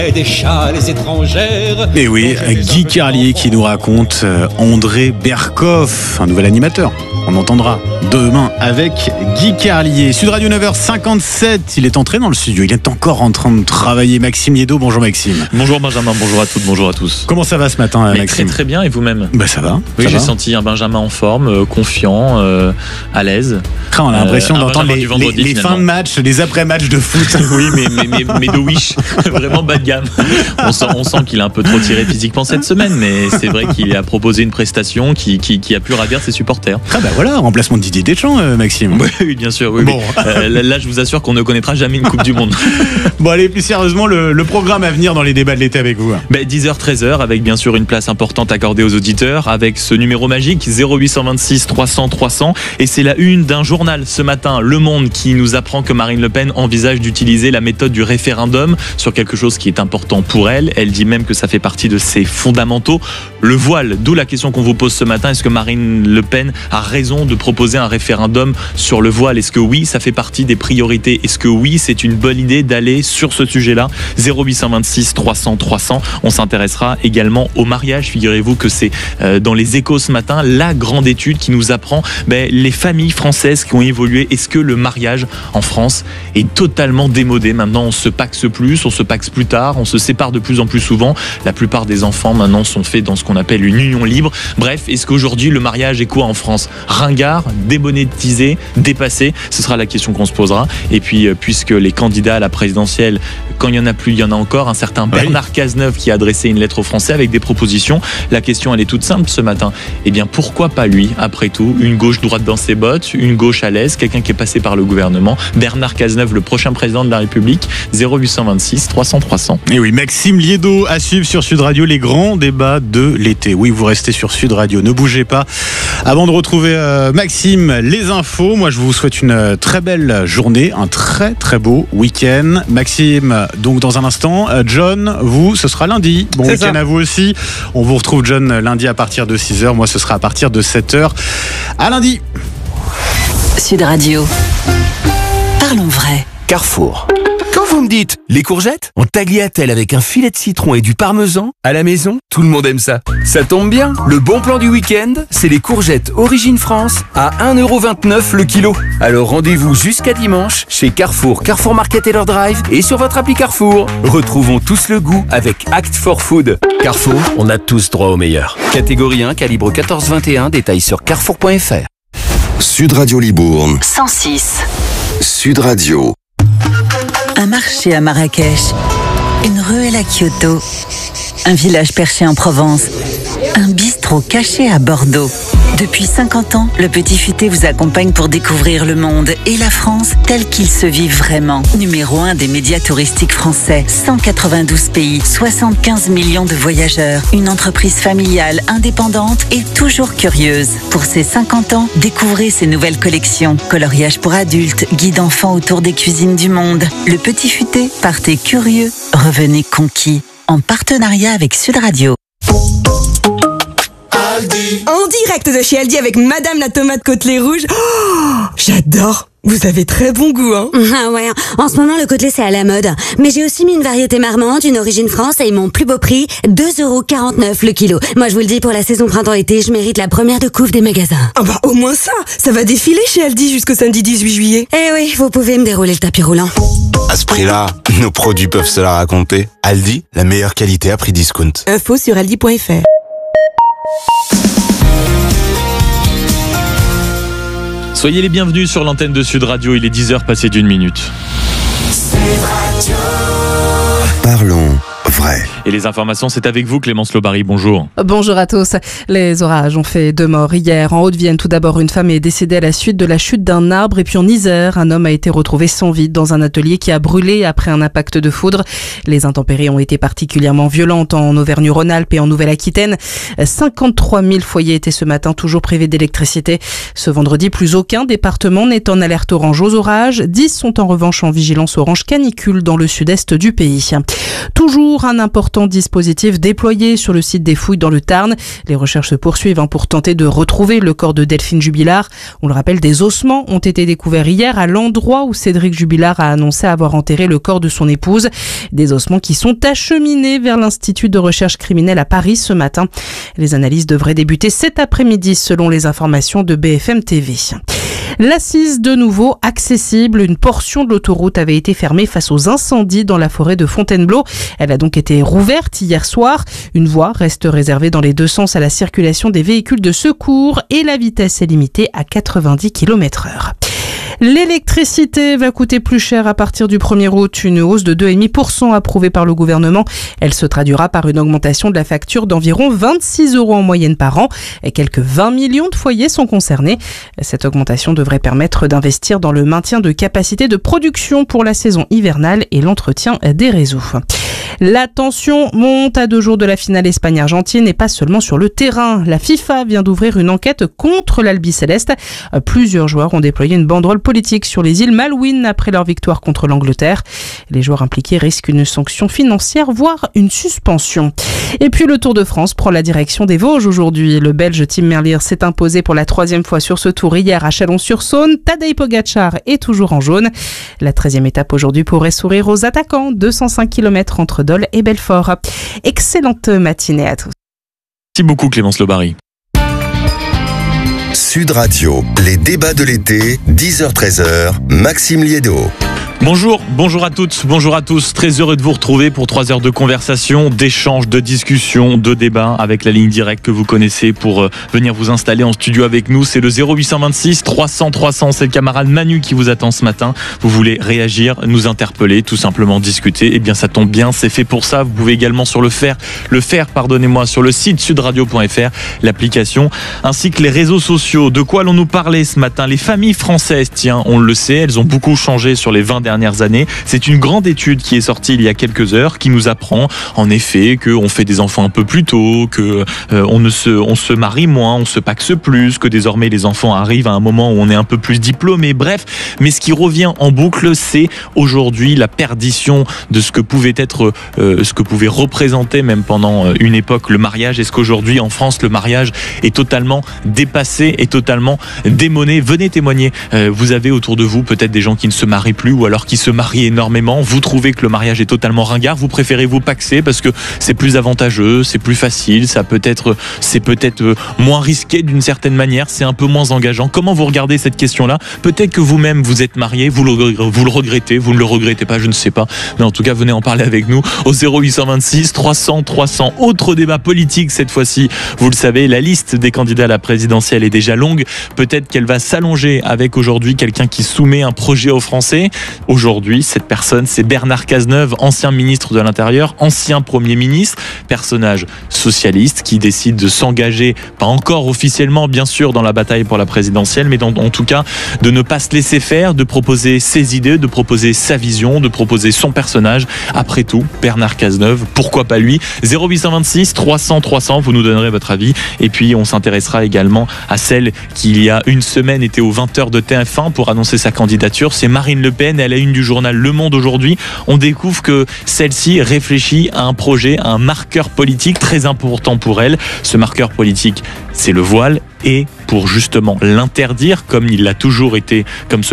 Des chats, les étrangères. Et oui, Guy Carlier qui nous raconte André Berkoff, un nouvel animateur. On entendra demain avec Guy Carlier. Sud Radio 9h57, il est entré dans le studio. Il est encore en train de travailler. Maxime Liédo, bonjour Maxime. Bonjour Benjamin, bonjour à toutes, bonjour à tous. Comment ça va ce matin, Maxime ? Très bien, et vous-même ? Ça va. Oui, j'ai senti un Benjamin en forme, confiant, à l'aise. On a l'impression d'entendre les finalement. fins de match, les après-matchs de foot. Oui, mais de Wish, vraiment bas de gamme. On sent qu'il a un peu trop tiré physiquement cette semaine, mais c'est vrai qu'il a proposé une prestation qui a pu ravir ses supporters. Voilà, remplacement de Didier Deschamps, Maxime. Oui, bien sûr. Oui, bon. Là, je vous assure qu'on ne connaîtra jamais une Coupe du Monde. Bon, allez, plus sérieusement, le programme à venir dans les débats de l'été avec vous. 10h, 13h, avec bien sûr une place importante accordée aux auditeurs, avec ce numéro magique 0826 300 300. Et c'est la une d'un journal ce matin, Le Monde, qui nous apprend que Marine Le Pen envisage d'utiliser la méthode du référendum sur quelque chose qui est important pour elle. Elle dit même que ça fait partie de ses fondamentaux. Le voile, d'où la question qu'on vous pose ce matin. Est-ce que Marine Le Pen a raison de proposer un référendum sur le voile ? Est-ce que oui, ça fait partie des priorités ? Est-ce que oui, c'est une bonne idée d'aller sur ce sujet-là ? 0826 300 300. On s'intéressera également au mariage. Figurez-vous que c'est dans les Échos ce matin, la grande étude qui nous apprend les familles françaises qui ont évolué. Est-ce que le mariage en France est totalement démodé ? Maintenant, on se paxe plus, on se paxe plus tard, on se sépare de plus en plus souvent. La plupart des enfants maintenant sont faits dans ce qu'on appelle une union libre. Bref, est-ce qu'aujourd'hui le mariage est quoi en France ? Ringard, démonétisé, dépassé ? Ce sera la question qu'on se posera. Et puis, puisque les candidats à la présidentielle, quand il n'y en a plus, il y en a encore. Un certain Bernard Cazeneuve qui a adressé une lettre aux Français avec des propositions. La question, elle est toute simple ce matin. Eh bien, pourquoi pas lui, après tout ? Une gauche droite dans ses bottes, une gauche à l'aise, quelqu'un qui est passé par le gouvernement. Bernard Cazeneuve, le prochain président de la République. 0826 300 300. Et oui, Maxime Liédo à suivre sur Sud Radio, les grands débats de l'été. Oui, vous restez sur Sud Radio, ne bougez pas. Avant de retrouver Maxime, les infos, moi je vous souhaite une très belle journée, un très très beau week-end. Maxime, donc dans un instant, John, vous, ce sera lundi. Bon c'est week-end ça. À vous aussi. On vous retrouve John lundi à partir de 6h, moi ce sera à partir de 7h. À lundi. Sud Radio. Parlons vrai. Carrefour. Quand vous me dites les courgettes en tagliatelle avec un filet de citron et du parmesan à la maison, tout le monde aime ça. Ça tombe bien, le bon plan du week-end, c'est les courgettes Origine France à 1,29€ le kilo. Alors rendez-vous jusqu'à dimanche chez Carrefour, Carrefour Market et leur drive et sur votre appli Carrefour. Retrouvons tous le goût avec Act for Food. Carrefour, on a tous droit au meilleur. Catégorie 1, calibre 14-21, détails sur carrefour.fr. Sud Radio Libourne 106. Sud Radio. Un marché à Marrakech, une ruelle à Kyoto, un village perché en Provence, un bistrot caché à Bordeaux. Depuis 50 ans, le Petit Futé vous accompagne pour découvrir le monde et la France tel qu'il se vit vraiment. Numéro 1 des médias touristiques français, 192 pays, 75 millions de voyageurs, une entreprise familiale, indépendante et toujours curieuse. Pour ses 50 ans, découvrez ses nouvelles collections. Coloriage pour adultes, guide enfants autour des cuisines du monde. Le Petit Futé, partez curieux, revenez conquis. En partenariat avec Sud Radio. En direct de chez Aldi avec Madame la tomate côtelée rouge. Oh, j'adore. Vous avez très bon goût, hein. Ah ouais, en ce moment le côtelé c'est à la mode. Mais j'ai aussi mis une variété marmande, une Origine France et mon plus beau prix, 2,49€ le kilo. Moi je vous le dis, pour la saison printemps-été, je mérite la première de couve des magasins. Ah bah au moins ça va défiler chez Aldi jusqu'au samedi 18 juillet. Eh oui, vous pouvez me dérouler le tapis roulant. À ce prix-là, nos produits peuvent se la raconter. Aldi, la meilleure qualité à prix discount. Info sur aldi.fr. Soyez les bienvenus sur l'antenne de Sud Radio, il est 10h passé d'1 minute. Parlons vrai. Et les informations, c'est avec vous Clémence Lobary, bonjour. Bonjour à tous. Les orages ont fait 2 morts hier. En Haute-Vienne, tout d'abord, une femme est décédée à la suite de la chute d'un arbre. Et puis en Isère, un homme a été retrouvé sans vie dans un atelier qui a brûlé après un impact de foudre. Les intempéries ont été particulièrement violentes en Auvergne-Rhône-Alpes et en Nouvelle-Aquitaine. 53 000 foyers étaient ce matin toujours privés d'électricité. Ce vendredi, plus aucun département n'est en alerte orange aux orages. 10 sont en revanche en vigilance orange canicule dans le sud-est du pays. Toujours toujours un important dispositif déployé sur le site des fouilles dans le Tarn. Les recherches se poursuivent pour tenter de retrouver le corps de Delphine Jubilard. On le rappelle, des ossements ont été découverts hier à l'endroit où Cédric Jubilard a annoncé avoir enterré le corps de son épouse. Des ossements qui sont acheminés vers l'Institut de recherche criminelle à Paris ce matin. Les analyses devraient débuter cet après-midi selon les informations de BFM TV. L'A6 de nouveau accessible. Une portion de l'autoroute avait été fermée face aux incendies dans la forêt de Fontainebleau. Elle a donc été rouverte hier soir. Une voie reste réservée dans les deux sens à la circulation des véhicules de secours et la vitesse est limitée à 90 km/h. L'électricité va coûter plus cher à partir du 1er août. Une hausse de 2,5% approuvée par le gouvernement. Elle se traduira par une augmentation de la facture d'environ 26 € en moyenne par an. Et quelques 20 millions de foyers sont concernés. Cette augmentation devrait permettre d'investir dans le maintien de capacité de production pour la saison hivernale et l'entretien des réseaux. La tension monte à 2 jours de la finale Espagne-Argentine et pas seulement sur le terrain. La FIFA vient d'ouvrir une enquête contre l'Albiceleste. Plusieurs joueurs ont déployé une banderole politique sur les îles Malouines après leur victoire contre l'Angleterre. Les joueurs impliqués risquent une sanction financière, voire une suspension. Et puis le Tour de France prend la direction des Vosges aujourd'hui. Le Belge Tim Merlier s'est imposé pour la 3e fois sur ce tour hier à Chalon-sur-Saône. Tadej Pogačar est toujours en jaune. La 13e étape aujourd'hui pourrait sourire aux attaquants. 205 km entre Dole et Belfort. Excellente matinée à tous. Merci beaucoup Clémence Lobary. Sud Radio, les débats de l'été, 10h-13h, Maxime Liédo. Bonjour à toutes, bonjour à tous. Très heureux de vous retrouver pour 3 heures de conversation, d'échange, de discussion, de débat avec la ligne directe que vous connaissez pour venir vous installer en studio avec nous. C'est le 0826 300 300. C'est le camarade Manu qui vous attend ce matin. Vous voulez réagir, nous interpeller, tout simplement discuter. Eh bien, ça tombe bien, c'est fait pour ça. Vous pouvez également sur le faire, sur le site sudradio.fr, l'application, ainsi que les réseaux sociaux. De quoi allons-nous parler ce matin? Les familles françaises, tiens, on le sait, elles ont beaucoup changé sur les 20 dernières années. C'est une grande étude qui est sortie il y a quelques heures qui nous apprend en effet qu'on fait des enfants un peu plus tôt, que on se marie moins, on se paxe plus, que désormais les enfants arrivent à un moment où on est un peu plus diplômé. Bref, mais ce qui revient en boucle, c'est aujourd'hui la perdition de ce que pouvait être, ce que pouvait représenter même pendant une époque le mariage. Est-ce qu'aujourd'hui en France le mariage est totalement dépassé, est totalement démodé? Venez témoigner. Vous avez autour de vous peut-être des gens qui ne se marient plus ou alors qui se marient énormément. Vous trouvez que le mariage est totalement ringard, vous préférez vous paxer parce que c'est plus avantageux, c'est plus facile, c'est peut-être moins risqué d'une certaine manière, c'est un peu moins engageant. Comment vous regardez cette question-là? Peut-être que vous-même vous êtes marié, vous le regrettez, vous ne le regrettez pas, je ne sais pas. Mais en tout cas, venez en parler avec nous au 0826 300 300. Autre débat politique cette fois-ci. Vous le savez, la liste des candidats à la présidentielle est déjà longue. Peut-être qu'elle va s'allonger avec aujourd'hui quelqu'un qui soumet un projet aux Français. Aujourd'hui, cette personne, c'est Bernard Cazeneuve, ancien ministre de l'Intérieur, ancien Premier ministre, personnage socialiste qui décide de s'engager, pas encore officiellement bien sûr dans la bataille pour la présidentielle, mais en tout cas de ne pas se laisser faire, de proposer ses idées, de proposer sa vision, de proposer son personnage. Après tout, Bernard Cazeneuve, pourquoi pas lui? 0826 300 300, vous nous donnerez votre avis. Et puis on s'intéressera également à celle qui il y a une semaine était aux 20h de TF1 pour annoncer sa candidature. C'est Marine Le Pen. Elle a une du journal Le Monde aujourd'hui. On découvre que celle-ci réfléchit à un projet, à un marqueur politique très important pour elle. Ce marqueur politique, c'est le voile. Et pour justement l'interdire, comme cela a toujours été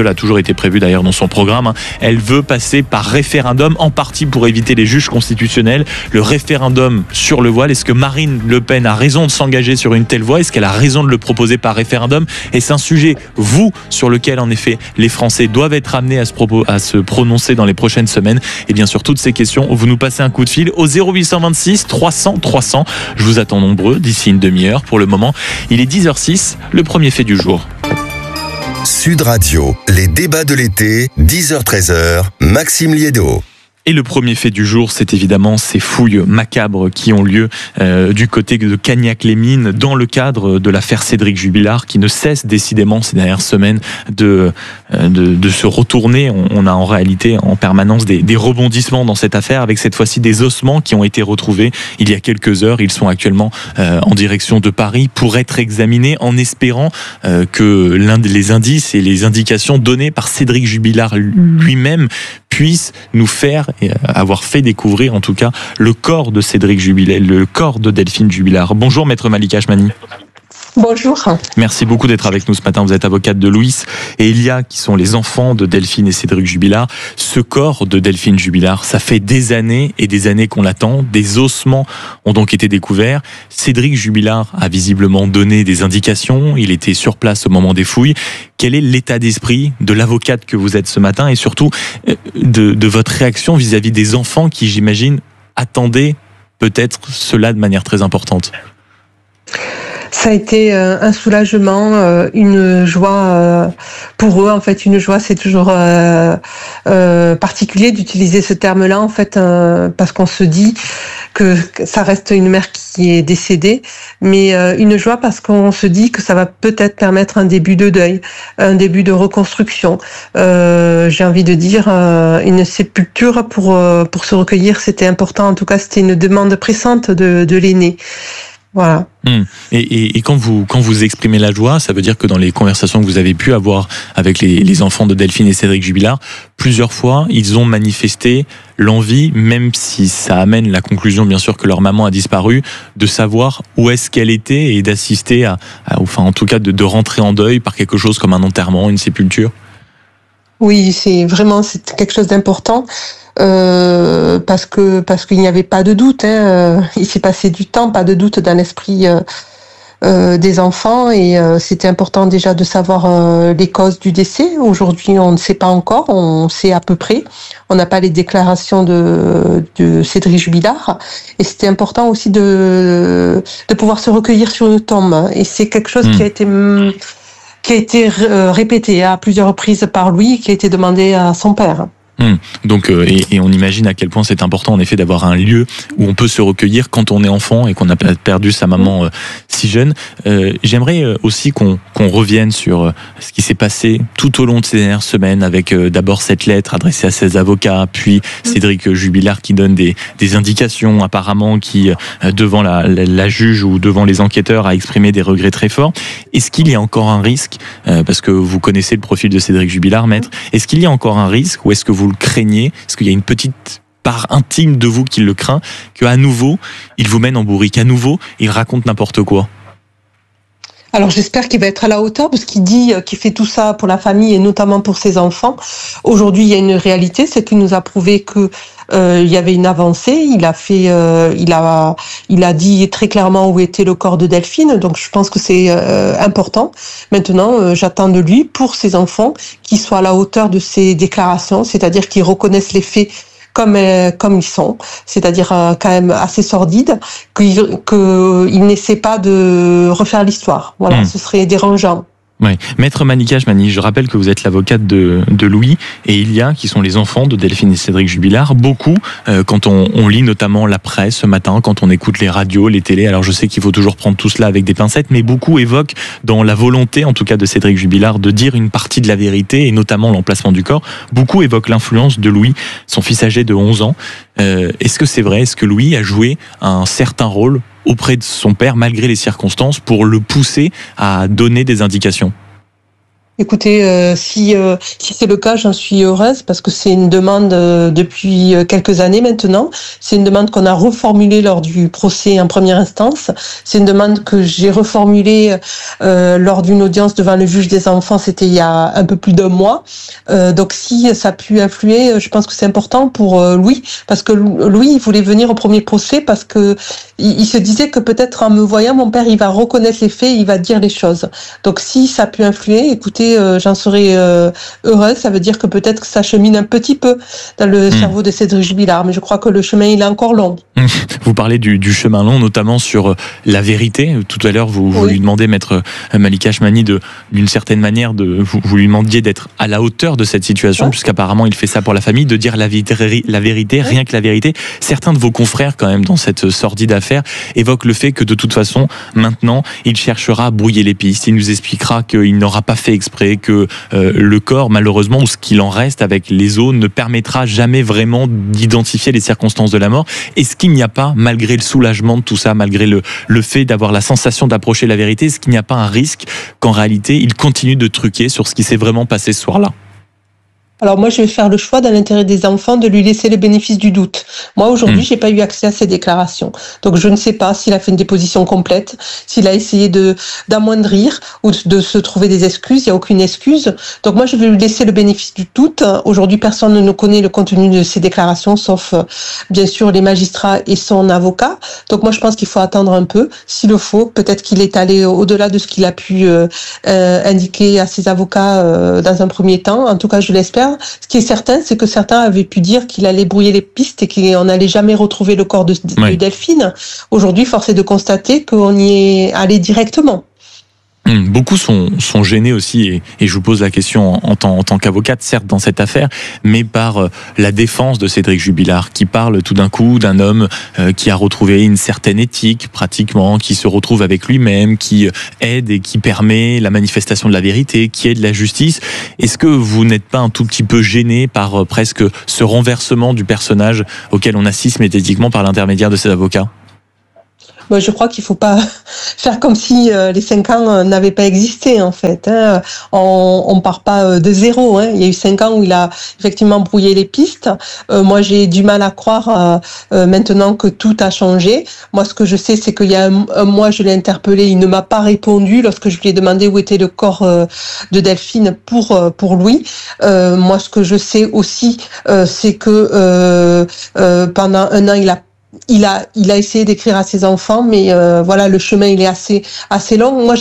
prévu d'ailleurs dans son programme, elle veut passer par référendum, en partie pour éviter les juges constitutionnels. Le référendum sur le voile, est-ce que Marine Le Pen a raison de s'engager sur une telle voie? Est-ce qu'elle a raison de le proposer par référendum? Est-ce un sujet, sur lequel en effet les Français doivent être amenés à se prononcer dans les prochaines semaines? Et bien sûr, toutes ces questions, vous nous passez un coup de fil au 0826 300 300. Je vous attends nombreux d'ici une demi-heure. Pour le moment, il est 10h06, le premier fait du jour. Sud Radio, les débats de l'été, 10h-13h, Maxime Liédo. Et le premier fait du jour, c'est évidemment ces fouilles macabres qui ont lieu du côté de Cagnac-les-Mines dans le cadre de l'affaire Cédric Jubilard qui ne cesse décidément ces dernières semaines de se retourner. On a en réalité en permanence des rebondissements dans cette affaire avec cette fois-ci des ossements qui ont été retrouvés il y a quelques heures. Ils sont actuellement en direction de Paris pour être examinés en espérant que les indices et les indications données par Cédric Jubilard lui-même puissent nous faire avoir fait découvrir en tout cas le corps de Cédric Jubilard, le corps de Delphine Jubilard. Bonjour maître Malika Achmani. Bonjour. Merci beaucoup d'être avec nous ce matin. Vous êtes avocate de Louis et Elia, qui sont les enfants de Delphine et Cédric Jubilard. Ce corps de Delphine Jubilard, ça fait des années et des années qu'on l'attend. Des ossements ont donc été découverts. Cédric Jubilard a visiblement donné des indications. Il était sur place au moment des fouilles. Quel est l'état d'esprit de l'avocate que vous êtes ce matin et surtout de votre réaction vis-à-vis des enfants qui, j'imagine, attendaient peut-être cela de manière très importante? Ça a été un soulagement, une joie pour eux. En fait, une joie, c'est toujours particulier d'utiliser ce terme-là, en fait, parce qu'on se dit que ça reste une mère qui est décédée, mais une joie parce qu'on se dit que ça va peut-être permettre un début de deuil, un début de reconstruction. J'ai envie de dire une sépulture pour se recueillir, c'était important. En tout cas, c'était une demande pressante de l'aîné. Voilà. Et quand vous exprimez la joie, ça veut dire que dans les conversations que vous avez pu avoir avec les enfants de Delphine et Cédric Jubilard, plusieurs fois, ils ont manifesté l'envie, même si ça amène la conclusion bien sûr que leur maman a disparu, de savoir où est-ce qu'elle était et d'assister enfin en tout cas de rentrer en deuil par quelque chose comme un enterrement, une sépulture. Oui, c'est quelque chose d'important. Parce qu'il n'y avait pas de doute, il s'est passé du temps, pas de doute dans l'esprit des enfants et c'était important déjà de savoir les causes du décès. Aujourd'hui, on ne sait pas encore, on sait à peu près. On n'a pas les déclarations de Cédric Jubilard et c'était important aussi de pouvoir se recueillir sur une tombe. Et c'est quelque chose qui a été répété à plusieurs reprises par Louis, qui a été demandé à son père. Donc, et on imagine à quel point c'est important en effet d'avoir un lieu où on peut se recueillir quand on est enfant et qu'on a perdu sa maman si jeune. J'aimerais aussi qu'on revienne sur ce qui s'est passé tout au long de ces dernières semaines avec d'abord cette lettre adressée à ses avocats, puis Cédric Jubilard qui donne des indications apparemment qui, devant la juge ou devant les enquêteurs, a exprimé des regrets très forts. Est-ce qu'il y a encore un risque, parce que vous connaissez le profil de Cédric Jubilard, maître, est-ce qu'il y a encore un risque ou est-ce que vous le craignez? Est-ce qu'il y a une petite part intime de vous qui le craint, qu'à nouveau, il vous mène en bourrique, à nouveau, il raconte n'importe quoi? Alors j'espère qu'il va être à la hauteur parce qu'il dit qu'il fait tout ça pour la famille et notamment pour ses enfants. Aujourd'hui, il y a une réalité, c'est qu'il nous a prouvé que il y avait une avancée. Il a dit très clairement où était le corps de Delphine. Donc je pense que c'est important. Maintenant, j'attends de lui pour ses enfants qu'il soit à la hauteur de ses déclarations, c'est-à-dire qu'ils reconnaissent les faits comme ils sont, c'est-à-dire quand même assez sordides, qu'il n'essaie pas de refaire l'histoire. Voilà, ce serait dérangeant. Oui. Maître Malika Achmani, je rappelle que vous êtes l'avocate de Louis et Ilia, qui sont les enfants de Delphine et Cédric Jubilard. Beaucoup, quand on lit notamment la presse ce matin, quand on écoute les radios, les télés, alors je sais qu'il faut toujours prendre tout cela avec des pincettes, mais beaucoup évoquent dans la volonté, en tout cas de Cédric Jubilard, de dire une partie de la vérité et notamment l'emplacement du corps. Beaucoup évoquent l'influence de Louis, son fils âgé de 11 ans. Est-ce que c'est vrai? Est-ce que Louis a joué un certain rôle auprès de son père, malgré les circonstances, pour le pousser à donner des indications? Écoutez, si c'est le cas, j'en suis heureuse parce que c'est une demande depuis quelques années maintenant. C'est une demande qu'on a reformulée lors du procès en première instance. C'est une demande que j'ai reformulée lors d'une audience devant le juge des enfants. C'était il y a un peu plus d'un mois. Donc si ça a pu influer, je pense que c'est important pour Louis parce que Louis il voulait venir au premier procès parce que il se disait que peut-être en me voyant, mon père il va reconnaître les faits, il va dire les choses. Donc si ça a pu influer, écoutez, j'en serais heureuse. Ça veut dire que peut-être que ça chemine un petit peu dans le cerveau de Cédric Jubilard, mais je crois que le chemin il est encore long. Vous parlez du chemin long, notamment sur la vérité. Tout à l'heure, vous lui demandez, maître Malika Achmani, d'une certaine manière, vous lui demandiez d'être à la hauteur de cette situation, puisqu'apparemment il fait ça pour la famille, de dire la vérité, rien que la vérité. Certains de vos confrères, quand même, dans cette sordide affaire, évoquent le fait que de toute façon, maintenant, il cherchera à brouiller les pistes. Il nous expliquera qu'il n'aura pas fait exprès, que le corps, malheureusement, ou ce qu'il en reste avec les os, ne permettra jamais vraiment d'identifier les circonstances de la mort. Est-ce qu'il n'y a pas, malgré le soulagement de tout ça, malgré le fait d'avoir la sensation d'approcher la vérité, est-ce qu'il n'y a pas un risque qu'en réalité, il continue de truquer sur ce qui s'est vraiment passé ce soir-là? Alors moi, je vais faire le choix, dans l'intérêt des enfants, de lui laisser le bénéfice du doute. Moi, aujourd'hui, j'ai pas eu accès à ces déclarations. Donc, je ne sais pas s'il a fait une déposition complète, s'il a essayé d'amoindrir ou de se trouver des excuses. Il n'y a aucune excuse. Donc, moi, je vais lui laisser le bénéfice du doute. Aujourd'hui, personne ne connaît le contenu de ces déclarations, sauf, bien sûr, les magistrats et son avocat. Donc, moi, je pense qu'il faut attendre un peu. S'il le faut, peut-être qu'il est allé au-delà de ce qu'il a pu indiquer à ses avocats dans un premier temps. En tout cas, je l'espère. Ce qui est certain, c'est que certains avaient pu dire qu'il allait brouiller les pistes et qu'on n'allait jamais retrouver le corps de Delphine. Aujourd'hui, force est de constater qu'on y est allé directement. Beaucoup sont gênés aussi, et je vous pose la question en tant qu'avocate, certes dans cette affaire, mais par la défense de Cédric Jubilard, qui parle tout d'un coup d'un homme qui a retrouvé une certaine éthique, pratiquement, qui se retrouve avec lui-même, qui aide et qui permet la manifestation de la vérité, qui aide la justice. Est-ce que vous n'êtes pas un tout petit peu gêné par presque ce renversement du personnage auquel on assiste médiatiquement par l'intermédiaire de ses avocats ? Moi, je crois qu'il faut pas faire comme si les 5 ans n'avaient pas existé, en fait. Hein. On part pas de zéro. Hein. Il y a eu 5 ans où il a effectivement brouillé les pistes. Moi, j'ai du mal à croire maintenant que tout a changé. Moi, ce que je sais, c'est qu'il y a un mois, je l'ai interpellé. Il ne m'a pas répondu lorsque je lui ai demandé où était le corps de Delphine pour lui. Moi, ce que je sais aussi, c'est que pendant 1 an, il a essayé d'écrire à ses enfants, mais voilà, le chemin il est assez long. Moi,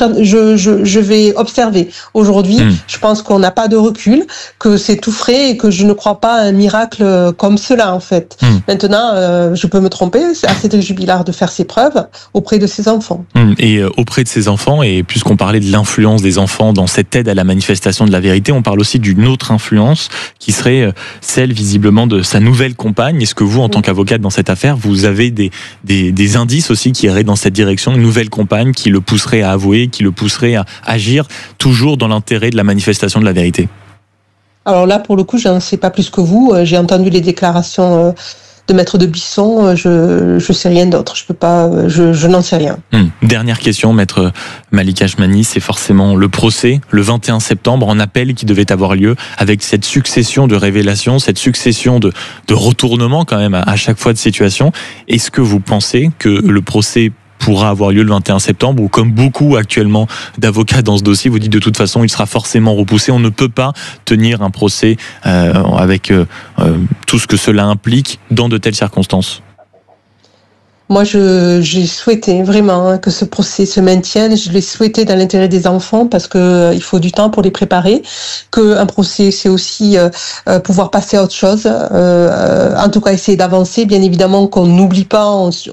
je vais observer. Aujourd'hui, je pense qu'on n'a pas de recul, que c'est tout frais et que je ne crois pas à un miracle comme cela, en fait. Maintenant, je peux me tromper. C'est à Cédric Jubilard de faire ses preuves auprès de ses enfants. Et auprès de ses enfants, et puisqu'on parlait de l'influence des enfants dans cette aide à la manifestation de la vérité, on parle aussi d'une autre influence qui serait celle visiblement de sa nouvelle compagne. Est-ce que vous, en tant qu'avocate dans cette affaire, vous avez des indices aussi qui iraient dans cette direction, une nouvelle compagne qui le pousserait à avouer, qui le pousserait à agir toujours dans l'intérêt de la manifestation de la vérité? Alors là, pour le coup, je n'en sais pas plus que vous. J'ai entendu les déclarations de Maître de Bisson, je sais rien d'autre. Je peux pas, je n'en sais rien. Dernière question, Maître Malika Achmani, c'est forcément le procès le 21 septembre en appel qui devait avoir lieu, avec cette succession de révélations, cette succession de retournements quand même à chaque fois de situation. Est-ce que vous pensez que le procès pourra avoir lieu le 21 septembre, ou comme beaucoup actuellement d'avocats dans ce dossier, vous dites de toute façon il sera forcément repoussé, on ne peut pas tenir un procès avec tout ce que cela implique dans de telles circonstances? Moi, j'ai souhaité vraiment que ce procès se maintienne. Je l'ai souhaité dans l'intérêt des enfants parce que il faut du temps pour les préparer. Que un procès, c'est aussi pouvoir passer à autre chose. En tout cas, essayer d'avancer. Bien évidemment, qu'on n'oublie pas.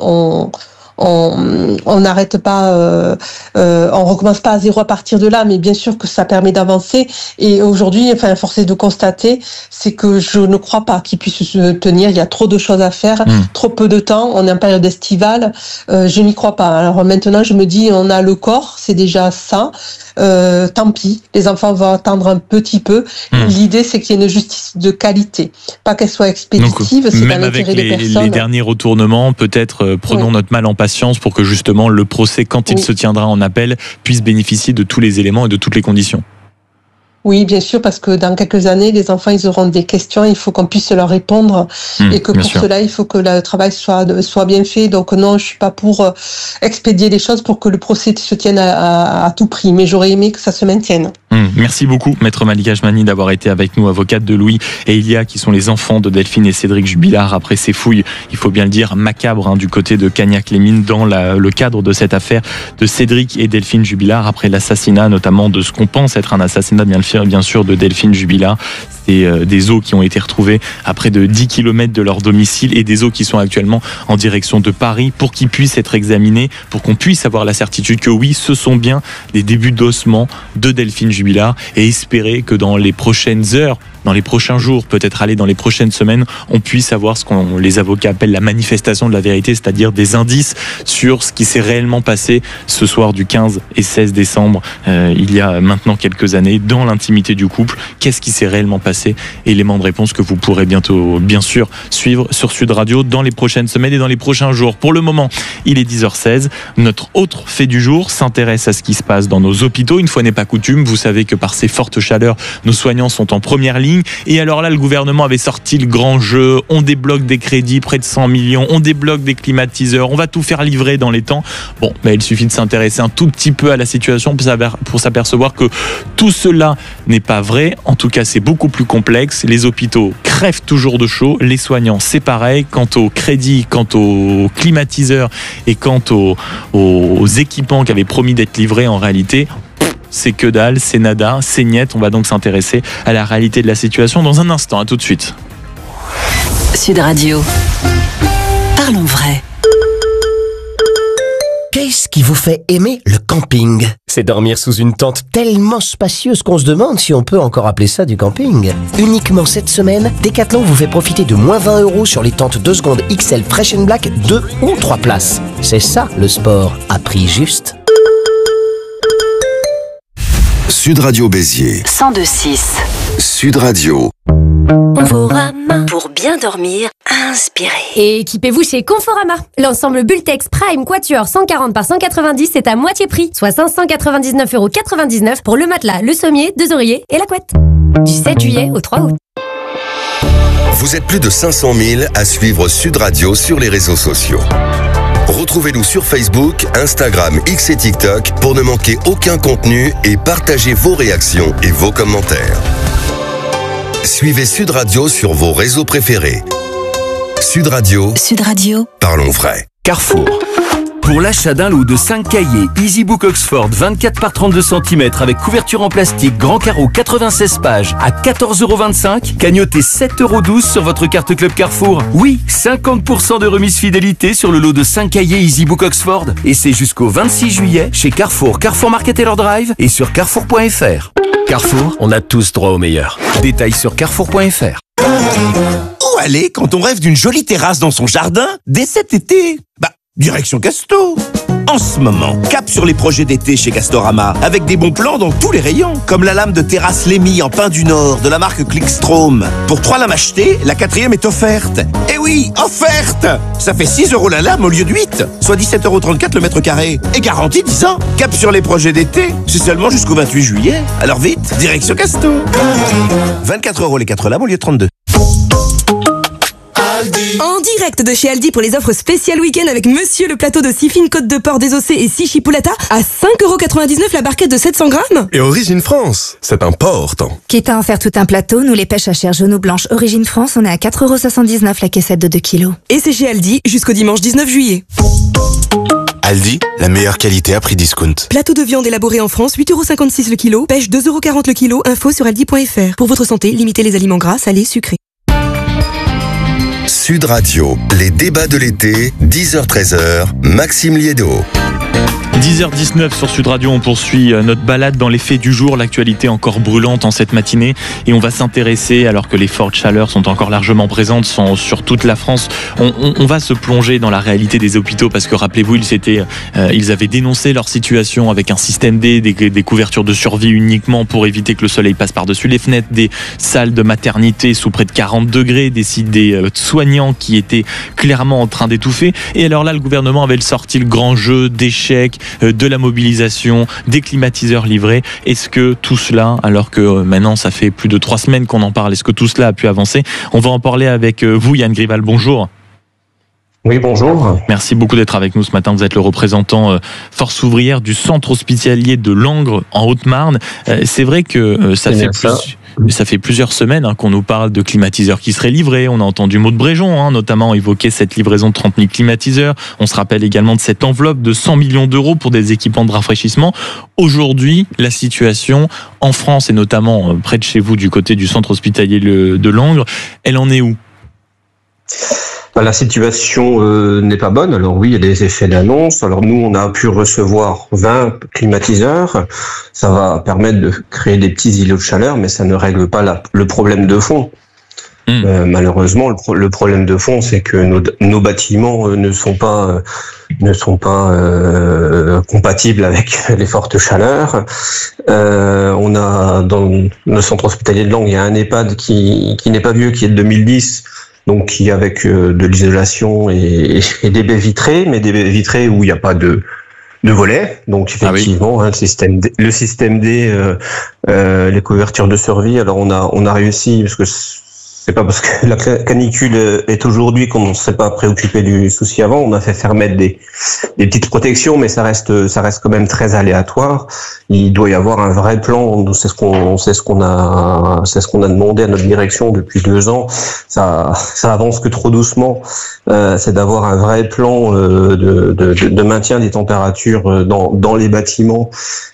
On n'arrête pas, on recommence pas à zéro à partir de là, mais bien sûr que ça permet d'avancer. Et aujourd'hui, enfin, force est de constater, c'est que je ne crois pas qu'il puisse se tenir. Il y a trop de choses à faire, trop peu de temps. On est en période estivale, je n'y crois pas. Alors maintenant, je me dis, on a le corps, c'est déjà ça. Tant pis, les enfants vont attendre un petit peu. L'idée, c'est qu'il y ait une justice de qualité, pas qu'elle soit expéditive. C'est même avec les derniers retournements, peut-être prenons notre mal en patience pour que justement le procès, quand il se tiendra en appel, puisse bénéficier de tous les éléments et de toutes les conditions. Oui, bien sûr, parce que dans quelques années, les enfants, ils auront des questions, il faut qu'on puisse leur répondre, et que pour cela, il faut que le travail soit bien fait. Donc non, je suis pas pour expédier les choses pour que le procès se tienne à tout prix, mais j'aurais aimé que ça se maintienne. Merci beaucoup, Maître Malika Achmani, d'avoir été avec nous, avocate de Louis et Ilia, qui sont les enfants de Delphine et Cédric Jubilard, après ces fouilles, il faut bien le dire, macabres, du côté de Cagnac-les-Mines, dans le cadre de cette affaire de Cédric et Delphine Jubilard, après l'assassinat notamment de ce qu'on pense être un assassinat, bien sûr, de Delphine Jubilard. C'est des os qui ont été retrouvés à près de 10 km de leur domicile, et des os qui sont actuellement en direction de Paris pour qu'ils puissent être examinés, pour qu'on puisse avoir la certitude que oui, ce sont bien des débuts d'ossement de Delphine Jubilard, et espérer que dans les prochaines heures, dans les prochains jours, peut-être aller dans les prochaines semaines, on puisse avoir ce qu'on les avocats appellent la manifestation de la vérité, c'est-à-dire des indices sur ce qui s'est réellement passé ce soir du 15 et 16 décembre, il y a maintenant quelques années, dans l'intimité du couple. Qu'est-ce qui s'est réellement passé passer. Élément de réponse que vous pourrez bientôt, bien sûr, suivre sur Sud Radio dans les prochaines semaines et dans les prochains jours. Pour le moment, il est 10h16. Notre autre fait du jour s'intéresse à ce qui se passe dans nos hôpitaux. Une fois n'est pas coutume, vous savez que par ces fortes chaleurs, nos soignants sont en première ligne. Et alors là, le gouvernement avait sorti le grand jeu. On débloque des crédits, près de 100 millions. On débloque des climatiseurs. On va tout faire livrer dans les temps. Bon, il suffit de s'intéresser un tout petit peu à la situation pour s'apercevoir que tout cela n'est pas vrai. En tout cas, c'est beaucoup plus complexe. Les hôpitaux crèvent toujours de chaud. Les soignants, c'est pareil. Quant au crédit, quant aux climatiseurs et quant aux équipements qui avaient promis d'être livrés, en réalité, c'est que dalle, c'est nada, c'est niet. On va donc s'intéresser à la réalité de la situation dans un instant. À tout de suite. Sud Radio. Parlons vrai. Qu'est-ce qui vous fait aimer le camping? C'est dormir sous une tente tellement spacieuse qu'on se demande si on peut encore appeler ça du camping. Uniquement cette semaine, Decathlon vous fait profiter de moins 20 € sur les tentes 2 secondes XL Fresh & Black 2 ou 3 places. C'est ça le sport, à prix juste. Sud Radio Béziers. 102.6. Sud Radio. Conforama. Pour bien dormir, inspirez. Et équipez-vous chez Conforama. L'ensemble Bultex Prime Quatuor 140 par 190 est à moitié prix, soit 599,99 € pour le matelas, le sommier, 2 oreillers et la couette. Du 7 juillet au 3 août. Vous êtes plus de 500 000 à suivre Sud Radio sur les réseaux sociaux. Retrouvez-nous sur Facebook, Instagram, X et TikTok pour ne manquer aucun contenu et partagez vos réactions et vos commentaires. Suivez Sud Radio sur vos réseaux préférés. Sud Radio. Sud Radio. Parlons vrai. Carrefour. Pour l'achat d'un lot de 5 cahiers EasyBook Oxford 24 par 32 cm avec couverture en plastique, grand carreau 96 pages à 14,25 €, cagnotez 7,12 € sur votre carte Club Carrefour. Oui, 50% de remise fidélité sur le lot de 5 cahiers EasyBook Oxford. Et c'est jusqu'au 26 juillet chez Carrefour, Carrefour Market et leur Drive et sur carrefour.fr. Carrefour, on a tous droit au meilleur. Détails sur carrefour.fr. Où aller quand on rêve d'une jolie terrasse dans son jardin dès cet été? Direction Casto. En ce moment, cap sur les projets d'été chez Castorama, avec des bons plans dans tous les rayons, comme la lame de terrasse Lémy en pin du Nord de la marque Clickstrom. Pour 3 lames achetées, la 4e est offerte. Eh oui, offerte! Ça fait 6 € la lame au lieu de 8, soit 17,34 € le mètre carré. Et garantie 10 ans. Cap sur les projets d'été, c'est seulement jusqu'au 28 juillet. Alors vite, direction Casto. 24 € les 4 lames au lieu de 32. En direct de chez Aldi pour les offres spéciales week-end avec Monsieur le plateau de 6 fines côtes de porc désossées et 6 chipolata à 5,99 € la barquette de 700 grammes. Et Origine France, c'est important. Quitte à en faire tout un plateau, nous les pêches à chair jaune ou blanche Origine France, on est à 4,79 € la caissette de 2 kg. Et c'est chez Aldi jusqu'au dimanche 19 juillet. Aldi, la meilleure qualité à prix discount. Plateau de viande élaboré en France, 8,56 € le kilo. Pêche 2,40 € le kilo. Info sur aldi.fr. Pour votre santé, limitez les aliments gras, salés, sucrés. Sud Radio, les débats de l'été, 10h-13h, Maxime Liédo. 10h19 sur Sud Radio, on poursuit notre balade dans les faits du jour, l'actualité encore brûlante en cette matinée et on va s'intéresser, alors que les fortes chaleurs sont encore largement présentes sur toute la France, on va se plonger dans la réalité des hôpitaux parce que rappelez-vous, ils avaient dénoncé leur situation avec un système D, des couvertures de survie uniquement pour éviter que le soleil passe par-dessus les fenêtres, des salles de maternité sous près de 40 degrés, des soignants qui étaient clairement en train d'étouffer et alors là le gouvernement avait sorti le grand jeu d'échecs, de la mobilisation, des climatiseurs livrés. Est-ce que tout cela, alors que maintenant ça fait plus de 3 semaines qu'on en parle, est-ce que tout cela a pu avancer? On va en parler avec vous, Yann Grival, bonjour. Oui, bonjour. Merci beaucoup d'être avec nous ce matin. Vous êtes le représentant force ouvrière du centre hospitalier de Langres en Haute-Marne. C'est vrai que ça fait plusieurs semaines qu'on nous parle de climatiseurs qui seraient livrés. On a entendu Maud Bréjon notamment évoquer cette livraison de 30 000 climatiseurs. On se rappelle également de cette enveloppe de 100 millions d'euros pour des équipements de rafraîchissement. Aujourd'hui, la situation en France et notamment près de chez vous du côté du centre hospitalier de Langres, elle en est où ? La situation n'est pas bonne. Alors oui, il y a des effets d'annonce. Alors nous, on a pu recevoir 20 climatiseurs. Ça va permettre de créer des petits îlots de chaleur, mais ça ne règle pas le problème de fond. Malheureusement, le problème de fond, c'est que nos bâtiments ne sont pas compatibles avec les fortes chaleurs. On a dans le centre hospitalier de Langres, il y a un EHPAD qui n'est pas vieux, qui est de 2010. Donc qui avec de l'isolation et des baies vitrées, mais des baies vitrées où il n'y a pas de volets. Donc effectivement, le système D, les couvertures de survie. Alors on a réussi, parce que c'est pas parce que la canicule est aujourd'hui qu'on ne s'est pas préoccupé du souci avant. On a fait faire mettre des petites protections, mais ça reste quand même très aléatoire. Il doit y avoir un vrai plan. C'est ce qu'on a demandé à notre direction depuis 2 ans. Ça avance que trop doucement. C'est d'avoir un vrai plan de maintien des températures dans les bâtiments,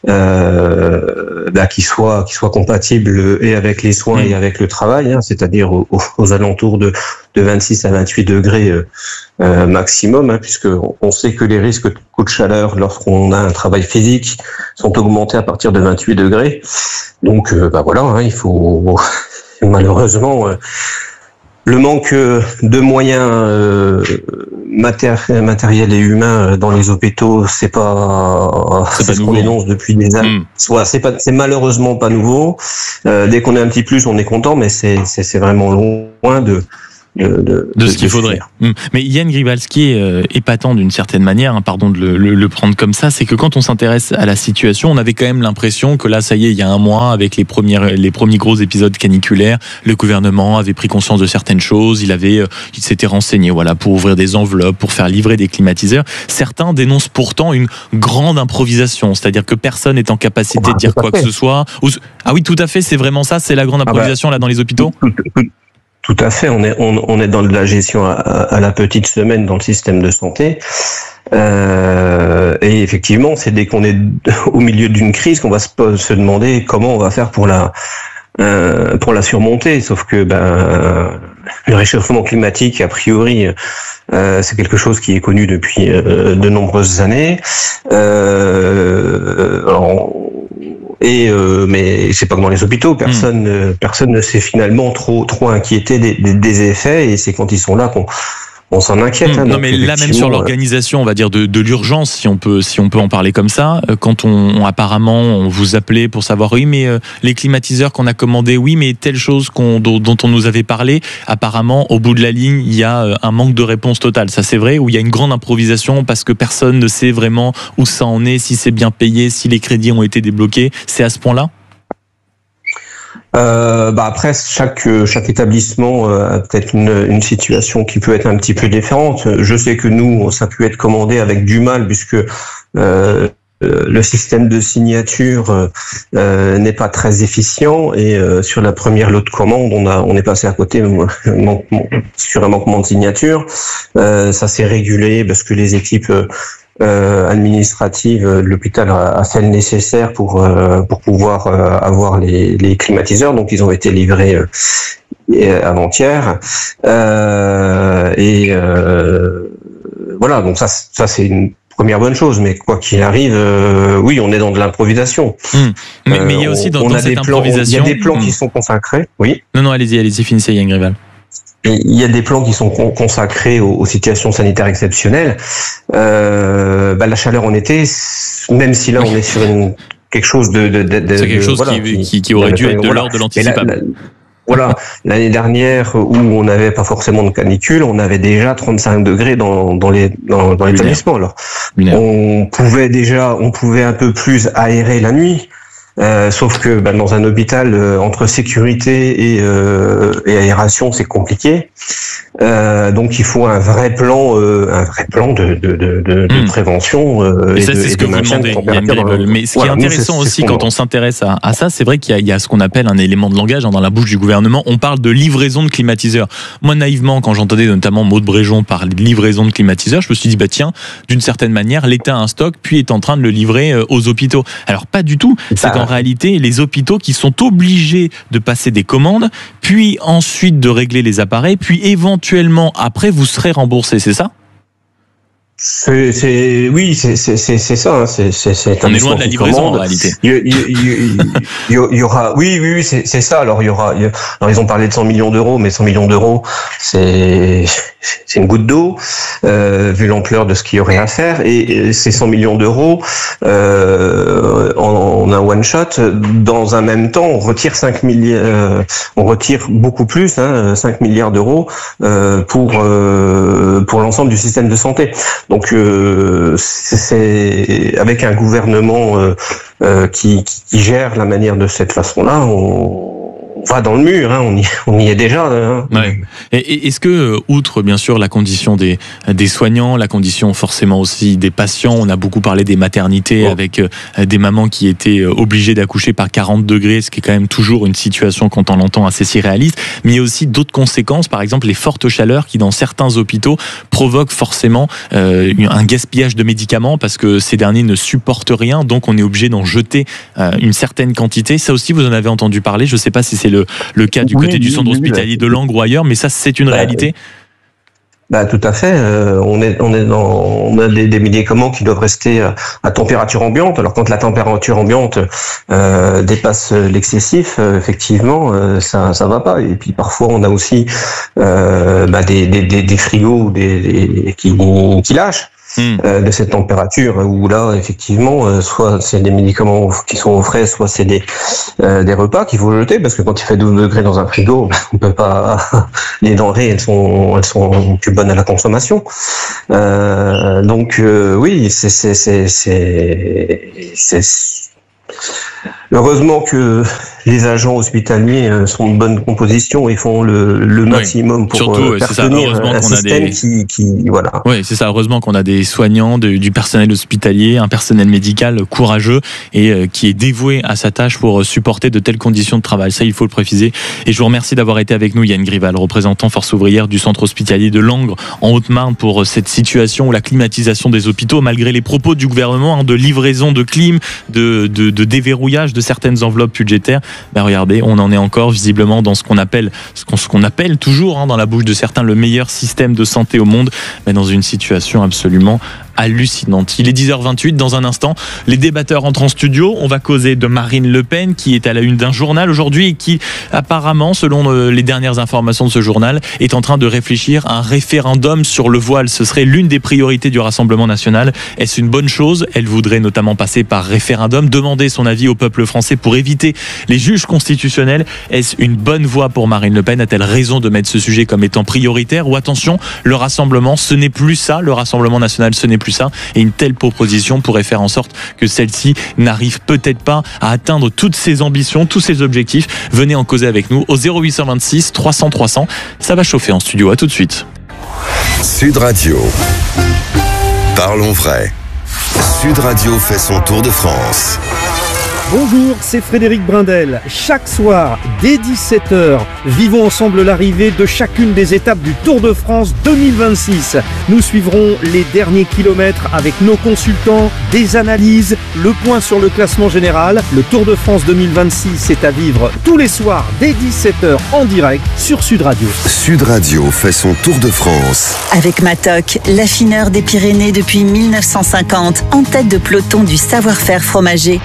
qui soit compatible et avec les soins et avec le travail, c'est-à-dire aux alentours de 26 à 28 degrés maximum, puisque on sait que les risques de coups de chaleur lorsqu'on a un travail physique sont augmentés à partir de 28 degrés. Donc il faut malheureusement le manque de moyens matériels et humains dans les hôpitaux, c'est ce qu'on dénonce depuis des années. C'est malheureusement pas nouveau. Dès qu'on a un petit plus, on est content, mais c'est vraiment loin de ce qu'il faudrait. Mais Yann Grival, ce qui est épatant d'une certaine manière, pardon de le prendre comme ça, c'est que quand on s'intéresse à la situation, on avait quand même l'impression que là, ça y est, il y a un mois, avec les premiers gros épisodes caniculaires, le gouvernement avait pris conscience de certaines choses, il s'était renseigné, pour ouvrir des enveloppes, pour faire livrer des climatiseurs. Certains dénoncent pourtant une grande improvisation, c'est-à-dire que personne n'est en capacité de dire quoi que ce soit. Ah oui, tout à fait, c'est vraiment ça, c'est la grande improvisation là dans les hôpitaux. Tout à fait, on est dans de la gestion à la petite semaine dans le système de santé. Et effectivement, c'est dès qu'on est au milieu d'une crise qu'on va se demander comment on va faire pour la surmonter. Sauf que le réchauffement climatique, a priori, c'est quelque chose qui est connu depuis de nombreuses années. Mais c'est pas que dans les hôpitaux, personne ne s'est finalement trop inquiété des effets, et c'est quand ils sont là qu'on s'en inquiète. Non, mais là même sur l'organisation, on va dire de l'urgence, si on peut en parler comme ça. Quand apparemment on vous appelait pour savoir les climatiseurs qu'on a commandés, mais telle chose dont on nous avait parlé, apparemment au bout de la ligne il y a un manque de réponse totale. Ça c'est vrai, où il y a une grande improvisation parce que personne ne sait vraiment où ça en est, si c'est bien payé, si les crédits ont été débloqués. C'est à ce point-là? Après, chaque établissement a peut-être une situation qui peut être un petit peu différente. Je sais que nous, ça peut être commandé avec du mal, puisque le système de signature n'est pas très efficient, et sur la première lot de commande, on est passé à côté sur un manquement de signature. Ça s'est régulé parce que les équipes administrative de l'hôpital a fait le nécessaire pour pouvoir avoir les climatiseurs. Donc ils ont été livrés avant-hier. Donc ça c'est une première bonne chose, mais quoi qu'il arrive, on est dans de l'improvisation. Mais il y a aussi dans cette improvisation, il y a des plans qui sont consacrés. Oui. Non, allez-y, finissez, Yann Grival. Il y a des plans qui sont consacrés aux situations sanitaires exceptionnelles. La chaleur en été, même si là on est sur quelque chose de c'est quelque chose qui aurait dû être de l'ordre de l'anticipable. L'année dernière, où on n'avait pas forcément de canicule, on avait déjà 35 degrés dans l'établissement. Alors, on pouvait un peu plus aérer la nuit. Sauf que dans un hôpital, entre sécurité et aération, c'est compliqué. Donc il faut un vrai plan de prévention. Et ça, c'est ce que vous demandez, Yann Grival. Mais ce qui est intéressant aussi quand on s'intéresse à ça, c'est vrai qu'il y a ce qu'on appelle un élément de langage dans la bouche du gouvernement. On parle de livraison de climatiseurs. Moi, naïvement, quand j'entendais notamment Maud Bréjon parler de livraison de climatiseurs, je me suis dit, tiens, d'une certaine manière, l'État a un stock, puis est en train de le livrer aux hôpitaux. Alors pas du tout. C'est qu'en réalité, les hôpitaux qui sont obligés de passer des commandes, puis ensuite de régler les appareils, puis éventuellement après vous serez remboursé, c'est ça ? Oui, c'est ça. Hein, c'est on est loin de la livraison en réalité. Il y aura, oui, c'est ça. Alors alors ils ont parlé de 100 millions d'euros, mais 100 millions d'euros, c'est une goutte d'eau vu l'ampleur de ce qu'il y aurait à faire. Et ces 100 millions d'euros, en un one shot, dans un même temps, on retire 5 milliards, on retire beaucoup plus, 5 milliards d'euros pour l'ensemble du système de santé. Donc c'est avec un gouvernement qui gère la manière de cette façon-là, on va dans le mur, on y est déjà. Hein. Ouais. Et est-ce que, outre bien sûr la condition des soignants, la condition forcément aussi des patients, on a beaucoup parlé des maternités avec des mamans qui étaient obligées d'accoucher par 40 degrés, ce qui est quand même toujours une situation quand on l'entend assez surréaliste, mais il y a aussi d'autres conséquences, par exemple les fortes chaleurs qui dans certains hôpitaux provoquent forcément un gaspillage de médicaments parce que ces derniers ne supportent rien, donc on est obligé d'en jeter une certaine quantité. Ça aussi vous en avez entendu parler, je ne sais pas si c'est le cas du côté du centre hospitalier de Langres ou ailleurs, mais ça c'est une réalité. Tout à fait. On a des médicaments qui doivent rester à température ambiante. Alors quand la température ambiante dépasse l'excessif, effectivement, ça va pas. Et puis parfois on a aussi des frigos qui lâchent. De cette température où là effectivement soit c'est des médicaments qui sont au frais, soit c'est des repas qu'il faut jeter parce que quand il fait 12 degrés dans un frigo on peut pas, les denrées elles sont plus bonnes à la consommation, donc oui c'est heureusement que les agents hospitaliers sont de bonne composition et font le maximum pour surtout, faire tenir un système qui voilà. Oui, c'est ça. Heureusement qu'on a des soignants, du personnel hospitalier, un personnel médical courageux et qui est dévoué à sa tâche pour supporter de telles conditions de travail. Ça, il faut le préciser. Et je vous remercie d'avoir été avec nous, Yann Grival, représentant Force ouvrière du centre hospitalier de Langres en Haute-Marne pour cette situation où la climatisation des hôpitaux, malgré les propos du gouvernement de livraison de clim, de déverrouillage de certaines enveloppes budgétaires, regardez, on en est encore visiblement dans ce qu'on appelle toujours dans la bouche de certains le meilleur système de santé au monde, mais dans une situation absolument hallucinante. Il est 10h28, dans un instant, les débatteurs entrent en studio. On va causer de Marine Le Pen, qui est à la une d'un journal aujourd'hui et qui, apparemment, selon les dernières informations de ce journal, est en train de réfléchir à un référendum sur le voile. Ce serait l'une des priorités du Rassemblement national. Est-ce une bonne chose? Elle voudrait notamment passer par référendum, demander son avis au peuple français pour éviter les juges constitutionnels. Est-ce une bonne voie pour Marine Le Pen? A-t-elle raison de mettre ce sujet comme étant prioritaire? Ou attention, le Rassemblement, ce n'est plus ça. Le Rassemblement national, ce n'est plus ça. Et une telle proposition pourrait faire en sorte que celle-ci n'arrive peut-être pas à atteindre toutes ses ambitions, tous ses objectifs. Venez en causer avec nous au 0826 300 300. Ça va chauffer en studio. À tout de suite. Sud Radio. Parlons vrai. Sud Radio fait son tour de France. Bonjour, c'est Frédéric Brindel. Chaque soir, dès 17h, vivons ensemble l'arrivée de chacune des étapes du Tour de France 2026. Nous suivrons les derniers kilomètres avec nos consultants, des analyses, le point sur le classement général. Le Tour de France 2026 est à vivre tous les soirs dès 17h en direct sur Sud Radio. Sud Radio fait son Tour de France. Avec Matok, l'affineur des Pyrénées depuis 1950, en tête de peloton du savoir-faire fromager.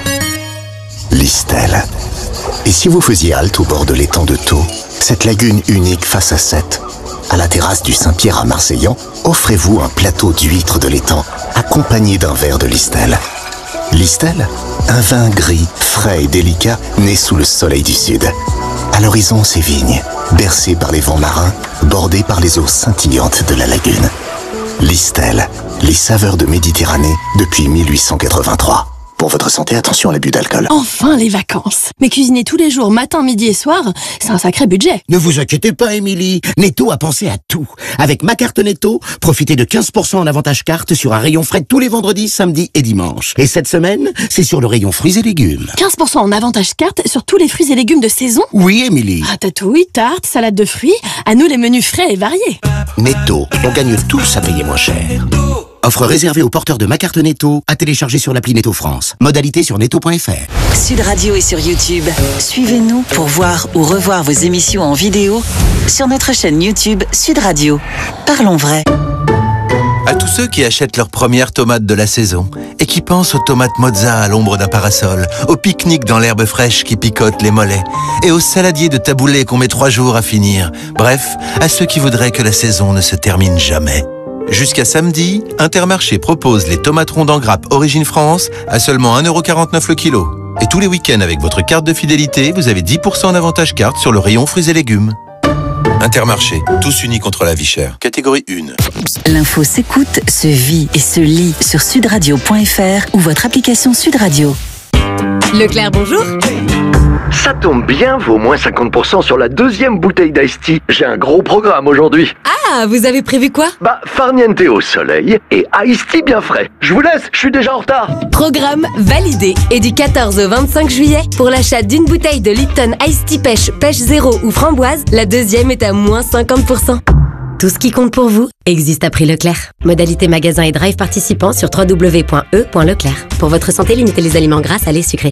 Listel. Et si vous faisiez halte au bord de l'étang de Thau, cette lagune unique face à Sète, à la terrasse du Saint-Pierre à Marseillan, offrez-vous un plateau d'huîtres de l'étang, accompagné d'un verre de Listel. Listel, un vin gris, frais et délicat, né sous le soleil du sud. À l'horizon, ces vignes, bercées par les vents marins, bordées par les eaux scintillantes de la lagune. Listel, les saveurs de Méditerranée depuis 1883. Pour votre santé, attention à l'abus d'alcool. Enfin les vacances. Mais cuisiner tous les jours, matin, midi et soir, c'est un sacré budget. Ne vous inquiétez pas, Émilie. Netto a pensé à tout. Avec ma carte Netto, profitez de 15% en avantage carte sur un rayon frais tous les vendredis, samedis et dimanches. Et cette semaine, c'est sur le rayon fruits et légumes. 15% en avantage carte sur tous les fruits et légumes de saison? Oui, Émilie. Ratatouille, tartes, salade de fruits, à nous les menus frais et variés. Netto, on gagne tous à payer moins cher. Offre réservée aux porteurs de ma carte Netto, à télécharger sur l'appli Netto France. Modalité sur netto.fr. Sud Radio est sur YouTube. Suivez-nous pour voir ou revoir vos émissions en vidéo sur notre chaîne YouTube Sud Radio. Parlons vrai. À tous ceux qui achètent leurs premières tomates de la saison et qui pensent aux tomates mozza à l'ombre d'un parasol, au pique-nique dans l'herbe fraîche qui picote les mollets et aux saladiers de taboulé qu'on met 3 jours à finir. Bref, à ceux qui voudraient que la saison ne se termine jamais. Jusqu'à samedi, Intermarché propose les tomates rondes en grappe Origine France à seulement 1,49€ le kilo. Et tous les week-ends avec votre carte de fidélité, vous avez 10% d'avantage carte sur le rayon fruits et légumes. Intermarché, tous unis contre la vie chère. Catégorie 1. L'info s'écoute, se vit et se lit sur sudradio.fr ou votre application Sud Radio. Leclerc, bonjour. Ça tombe bien, vaut moins 50% sur la deuxième bouteille d'Ice Tea. J'ai un gros programme aujourd'hui. Ah, vous avez prévu quoi? Farniente au soleil et Ice Tea bien frais. Je vous laisse, je suis déjà en retard. Programme validé. Et du 14 au 25 juillet, pour l'achat d'une bouteille de Lipton Ice Tea Pêche Zéro ou Framboise, la deuxième est à moins 50%. Tout ce qui compte pour vous existe à prix Leclerc. Modalité magasin et drive participants sur www.e.leclerc. Pour votre santé, limitez les aliments gras, salés, sucrés.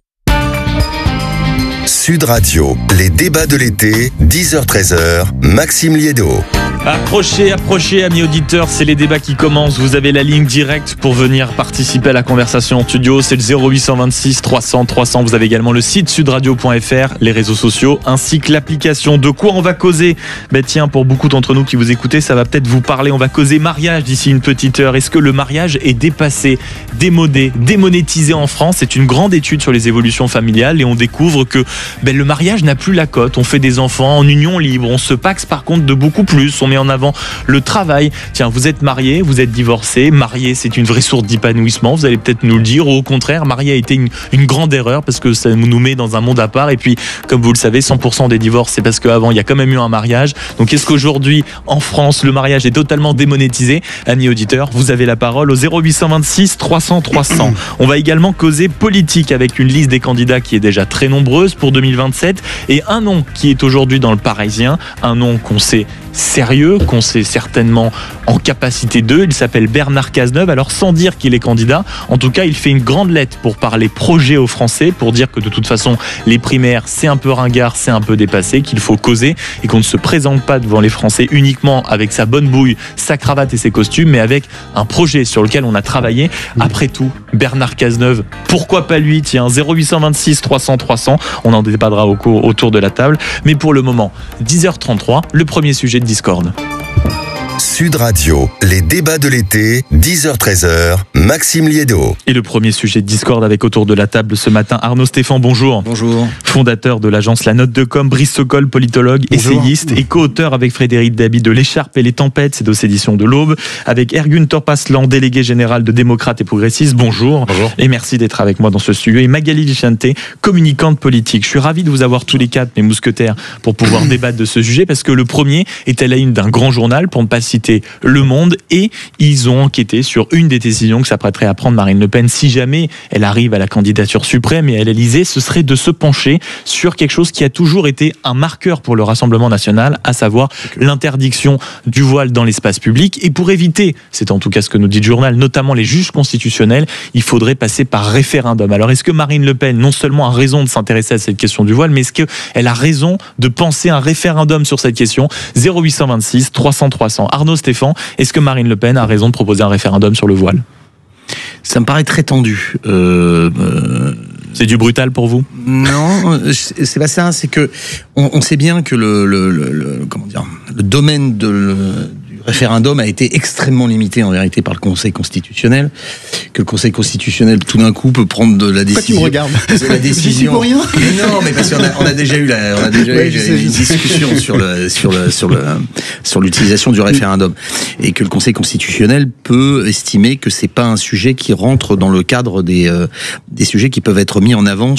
Sud Radio, les débats de l'été, 10h-13h, Maxime Liédo. Approchez, amis auditeurs, c'est les débats qui commencent. Vous avez la ligne directe pour venir participer à la conversation en studio. C'est le 0826 300 300. Vous avez également le site sudradio.fr, les réseaux sociaux, ainsi que l'application. De quoi on va causer? Tiens, pour beaucoup d'entre nous qui vous écoutez, ça va peut-être vous parler. On va causer mariage d'ici une petite heure. Est-ce que le mariage est dépassé, démodé, démonétisé en France? C'est une grande étude sur les évolutions familiales et on découvre que le mariage n'a plus la cote. On fait des enfants en union libre. On se paxe par contre de beaucoup plus. On met en avant le travail. Tiens, vous êtes marié, vous êtes divorcé. Marié, c'est une vraie source d'épanouissement. Vous allez peut-être nous le dire. Ou au contraire, marié a été une grande erreur parce que ça nous met dans un monde à part. Et puis, comme vous le savez, 100% des divorces, c'est parce qu'avant, il y a quand même eu un mariage. Donc, est-ce qu'aujourd'hui, en France, le mariage est totalement démonétisé? Amis auditeurs, vous avez la parole au 0826 300 300. On va également causer politique avec une liste des candidats qui est déjà très nombreuse pour 2027 et un nom qui est aujourd'hui dans le Parisien, un nom qu'on sait sérieux, qu'on sait certainement en capacité d'eux. Il s'appelle Bernard Cazeneuve. Alors sans dire qu'il est candidat, en tout cas il fait une grande lettre pour parler projet aux Français, pour dire que de toute façon les primaires c'est un peu ringard, c'est un peu dépassé, qu'il faut causer et qu'on ne se présente pas devant les Français uniquement avec sa bonne bouille, sa cravate et ses costumes, mais avec un projet sur lequel on a travaillé. Après tout, Bernard Cazeneuve, pourquoi pas lui? Tiens, 0826 300 300, on en débattra autour de la table. Mais pour le moment, 10h33, le premier sujet de Discord. Sud Radio, les débats de l'été, 10h-13h, Maxime Liédo. Et le premier sujet de Discord avec autour de la table ce matin, Arnaud Stéphane, bonjour. Bonjour. Fondateur de l'agence La Note de Com, Brice Sokol, politologue, bonjour. Essayiste et co-auteur avec Frédéric Dabi de L'écharpe et les tempêtes, c'est aux éditions de l'Aube, avec Ergun Torpaslan, délégué général de Démocrates et Progressistes, bonjour. Bonjour. Et merci d'être avec moi dans ce studio. Et Magali Vicente, communicante politique. Je suis ravi de vous avoir tous les quatre, mes mousquetaires, pour pouvoir débattre de ce sujet, parce que le premier est à la une d'un grand journal, pour ne pas citer Le Monde, et ils ont enquêté sur une des décisions que s'apprêterait à prendre Marine Le Pen si jamais elle arrive à la candidature suprême et à l'Élysée, ce serait de se pencher sur quelque chose qui a toujours été un marqueur pour le Rassemblement national, à savoir l'interdiction du voile dans l'espace public. Et pour éviter, c'est en tout cas ce que nous dit le journal, notamment les juges constitutionnels, il faudrait passer par référendum. Alors est-ce que Marine Le Pen non seulement a raison de s'intéresser à cette question du voile, mais est-ce qu'elle a raison de penser un référendum sur cette question? 0826 300 300. Arnaud Stéphane, est-ce que Marine Le Pen a raison de proposer un référendum sur le voile? Ça me paraît très tendu. C'est du brutal pour vous? Non, c'est pas ça. C'est que on sait bien que le domaine du référendum a été extrêmement limité en vérité par le Conseil constitutionnel, que le Conseil constitutionnel tout d'un coup peut prendre de la décision. Pourquoi tu me regardes? La décision. J'y suis pour rien. Non, mais parce qu'on a déjà eu une discussion sur l'utilisation du référendum, et que le Conseil constitutionnel peut estimer que c'est pas un sujet qui rentre dans le cadre des sujets qui peuvent être mis en avant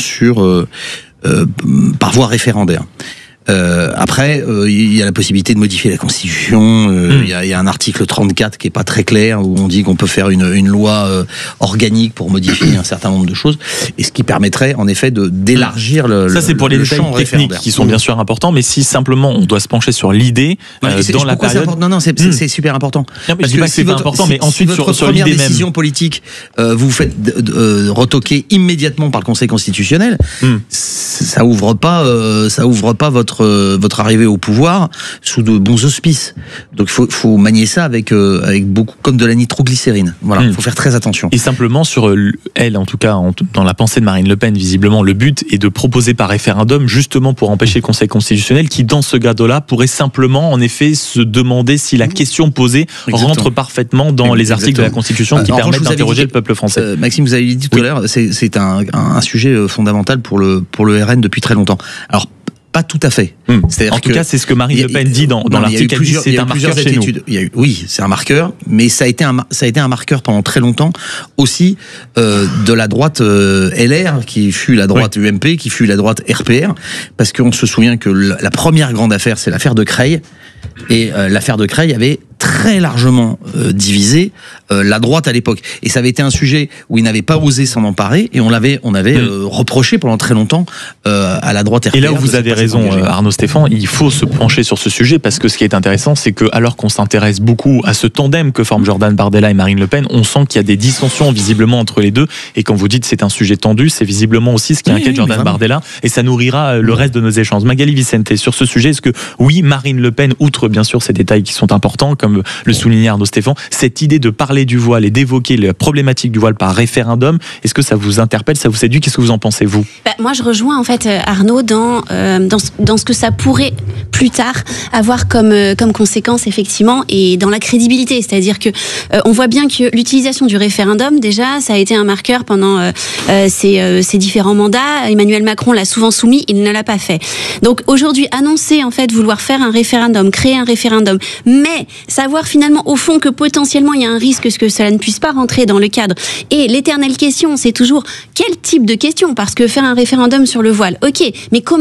par voie référendaire. Après, il y a la possibilité de modifier la Constitution. Il y a un article 34 qui est pas très clair, où on dit qu'on peut faire une loi organique pour modifier un certain nombre de choses, et ce qui permettrait en effet d'élargir ça c'est pour les détails techniques qui sont bien sûr importants, mais si simplement on doit se pencher sur l'idée dans la période. C'est super important. Non, parce que c'est pas important, mais ensuite sur l'idée même. Décision politique, vous faites retoquer immédiatement par le Conseil constitutionnel. Ça ouvre pas votre votre arrivée au pouvoir sous de bons auspices. Donc faut manier ça avec beaucoup comme de la nitroglycérine. Voilà, faut faire très attention. Et simplement sur elle, en tout cas dans la pensée de Marine Le Pen, visiblement le but est de proposer par référendum justement pour empêcher le Conseil constitutionnel qui dans ce cadre-là pourrait simplement en effet se demander si la question posée rentre parfaitement dans les articles de la Constitution qui permettent d'interroger le peuple français. Maxime, vous avez dit tout à l'heure, c'est un sujet fondamental pour le RN depuis très longtemps. Alors pas tout à fait. En tout cas, c'est ce que Marine Le Pen dit dans l'article. Elle dit c'est un marqueur chez nous. Oui, c'est un marqueur, mais ça a été un marqueur pendant très longtemps aussi de la droite LR, qui fut la droite UMP, qui fut la droite RPR, parce qu'on se souvient que la première grande affaire, c'est l'affaire de Creil, et l'affaire de Creil avait très largement divisé la droite à l'époque. Et ça avait été un sujet où ils n'avaient pas osé s'en emparer, et on avait reproché pendant très longtemps à la droite RPR. Et là où vous avez raison, Arnaud Stéphane, il faut se pencher sur ce sujet, parce que ce qui est intéressant, c'est que alors qu'on s'intéresse beaucoup à ce tandem que forment Jordan Bardella et Marine Le Pen, on sent qu'il y a des dissensions visiblement entre les deux. Et quand vous dites c'est un sujet tendu, c'est visiblement aussi ce qui inquiète Jordan Bardella, et ça nourrira le reste de nos échanges. Magali Vicente, sur ce sujet, est-ce que oui, Marine Le Pen, outre bien sûr ces détails qui sont importants, comme le soulignait Arnaud Stéphane, cette idée de parler du voile et d'évoquer la problématique du voile par référendum, est-ce que ça vous interpelle, ça vous séduit? Qu'est-ce que vous en pensez, vous? Moi, je rejoins en fait Arnaud dans ce que ça pourrait plus tard avoir comme conséquence, effectivement, et dans la crédibilité. C'est-à-dire que on voit bien que l'utilisation du référendum, déjà, ça a été un marqueur pendant ces différents mandats. Emmanuel Macron l'a souvent soumis, il ne l'a pas fait. Donc aujourd'hui, annoncer en fait vouloir faire un référendum, créer un référendum, mais savoir finalement au fond que potentiellement il y a un risque que cela ne puisse pas rentrer dans le cadre. Et l'éternelle question, c'est toujours quel type de question? Parce que faire un référendum sur le voile, ok, mais comment